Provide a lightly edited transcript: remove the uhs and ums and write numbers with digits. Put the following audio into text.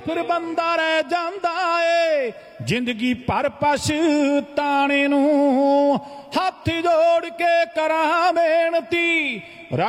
फिर बंदा रह जांदा है जिंदगी भर पछताने नूं। हाथ जोड़ के करां बेनती